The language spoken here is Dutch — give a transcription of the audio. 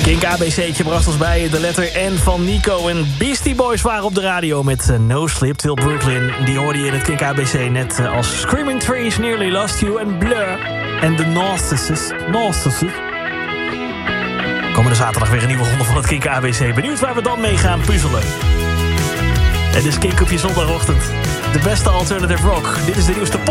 Kink ABC'tje bracht ons bij de letter N van Nico. En Beastie Boys waren op de radio met No Slip Till Brooklyn. Die hoorde je in het Kink ABC net als Screaming Trees, Nearly Lost You en Blur. En de Narcissus. Komende zaterdag weer een nieuwe ronde van het Kink ABC. Benieuwd waar we dan mee gaan puzzelen. Het is Kink op je zondagochtend. De beste alternative rock. Dit is de nieuwste pop.